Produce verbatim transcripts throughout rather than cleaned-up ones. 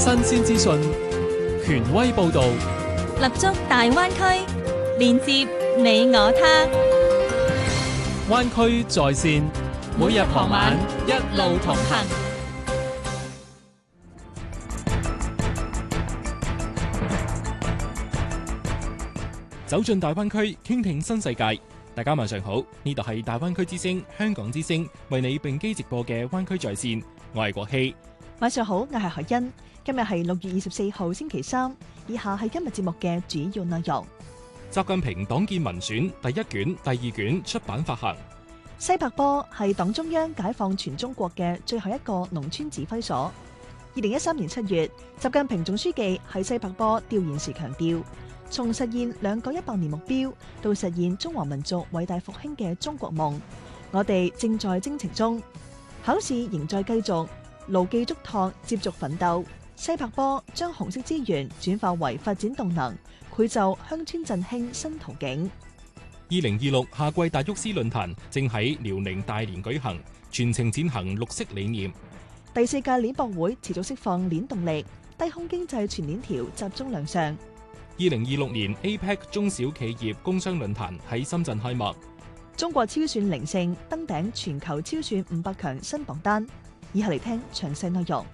新鮮資訊，權威報導， 立足大灣區，連接你我他。 灣區在線，每日傍晚一路同行。走進大灣區，傾聽新世界。大家晚上好，呢度係大灣區之聲、香港之聲為你並機直播嘅灣區在線，我係國希。 晚上好，我係海欣。今日係六月二十四號星期三，以下係今日節目嘅主要內容。 習近平黨建民選第一卷、第二卷出版發行。 西柏坡係黨中央解放全中國嘅最後一個農村指揮所。二零一三年七月，習近平總書記喺西柏坡調研時強調，從實現兩個一百年目標到實現中華民族偉大復興嘅中國夢，我哋正在征程中，考試仍在繼續，牢記囑託，接續奮鬥。西柏坡將紅色資源轉化為發展動能，繪就鄉村振興新途徑。 二零二六夏季達沃斯論壇正喺遼寧大連舉行，全程踐行綠色理念。 第四屆鏈博會持續釋放鏈動力，低空經濟全鏈條集中亮相。 二零二六年 A P E C 中小企業工商論壇喺深圳開幕。 中國超算靈性登頂全球超算五百強新榜單。以下嚟聽詳細內容。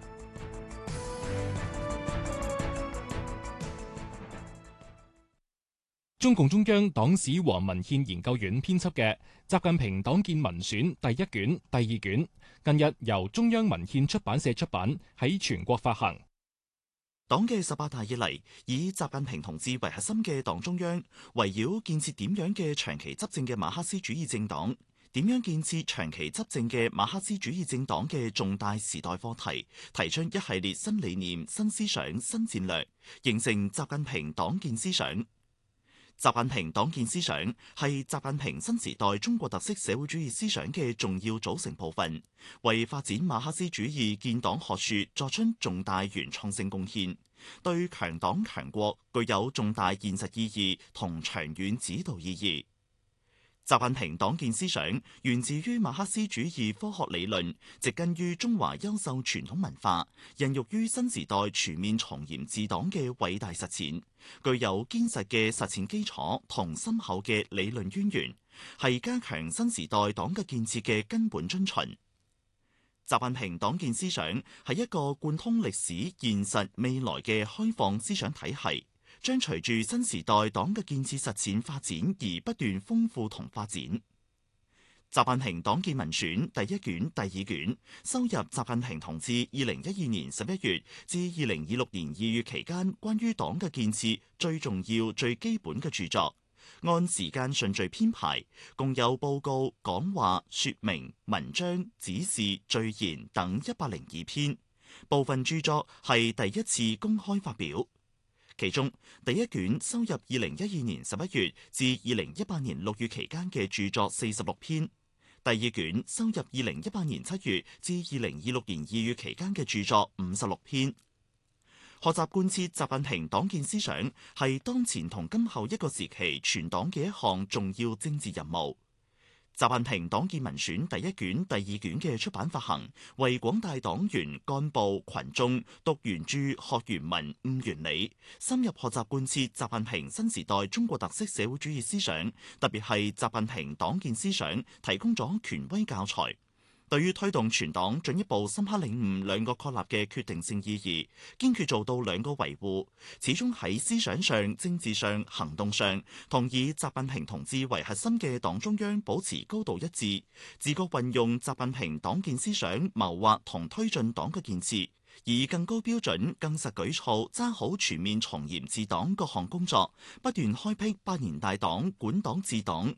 中共中央黨史和文獻研究院編輯嘅《習近平黨建民選》第一卷、第二卷，近日由中央文獻出版社出版，喺全國發行。 黨嘅十八大以嚟，以習近平同志為核心嘅黨中央，圍繞建設點樣嘅長期執政嘅馬克思主義政黨，點樣建設長期執政嘅馬克思主義政黨嘅重大時代課題，提出一系列新理念、新思想、新戰略，形成習近平黨建思想。習近平黨建思想係習近平新時代中國特色社會主義思想嘅重要組成部分，為發展馬克思主義建黨學說作出重大原創性貢獻，對強黨強國具有重大現實意義同長遠指導意義。習近平黨建思想源自於馬克思主義科學理論，植根於中華優秀傳統文化，孕育於新時代全面從嚴治黨嘅偉大實踐，具有堅實嘅實踐基礎同深厚嘅理論淵源，係加強新時代黨嘅建設嘅根本遵循。習近平黨建思想係一個貫通歷史、現實、未來嘅開放思想體系，將隨住新時代黨嘅建設實踐發展而不斷豐富同發展。習近平黨建民選第一卷、第二卷收入習近平同志二零一二年十一月至二零二六年二月期間關於黨嘅建設最重要、最基本嘅著作，按時間順序編排，共有報告、講話、說明、文章、指示、序言等一百零二篇，部分著作係第一次公開發表。其中第一卷收入二零一二年十一月至二零一八年六月期間嘅著作四十六篇，第二卷收入二零一八年七月至二零二六年二月期間嘅著作五十六篇。學習貫徹習近平黨建思想係當前同今後一個時期全黨嘅一項重要政治任務。習近平黨建民選第一卷、第二卷嘅出版發行，為廣大黨員幹部群眾讀原著、學原文、悟原理，深入學習貫徹習近平新時代中國特色社會主義思想，特別係習近平黨建思想，提供咗權威教材。對於推動全黨進一步深刻領悟兩個確立嘅決定性意義，堅決做到兩個維護，始終喺思想上、政治上、行動上，同以習近平同志為核心嘅黨中央保持高度一致，自覺運用習近平黨建思想謀劃同推進黨嘅建設，以更高標準、更實舉措揸好全面從嚴治黨各項工作，不斷開闢百年大黨、管黨治黨、